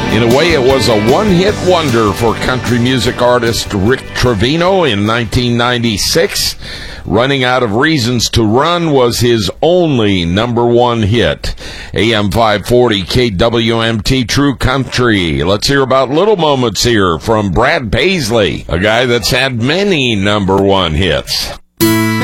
In a way, it was a one-hit wonder for country music artist Rick Trevino in 1996. Running Out of Reasons to Run was his only number one hit. AM 540 KWMT True Country. Let's hear about little moments here from Brad Paisley, a guy that's had many number one hits.